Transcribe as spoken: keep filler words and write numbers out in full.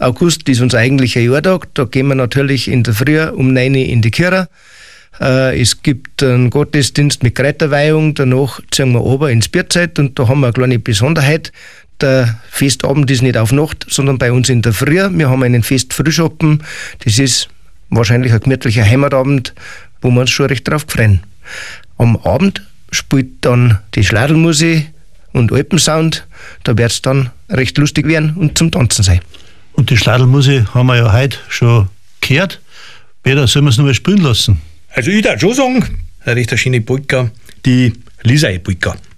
August ist unser eigentlicher Jahrtag. Da gehen wir natürlich in der Früh um neun Uhr in die Kirche. Äh, es gibt einen Gottesdienst mit Kräuterweihung. Danach ziehen wir runter ins Bierzelt und da haben wir eine kleine Besonderheit. Der Festabend ist nicht auf Nacht, sondern bei uns in der Früh. Wir haben einen Festfrühschoppen. Das ist wahrscheinlich ein gemütlicher Heimatabend, wo wir uns schon recht drauf freuen. Am Abend spielt dann die Schladlmusik und Alpensound. Da wird es dann recht lustig werden und zum Tanzen sein. Und die Schladlmusik haben wir ja heute schon gehört. Peter, sollen wir es noch mal spielen lassen? Also ich darf schon sagen, eine recht schöne Polka, die Lisei-Polka.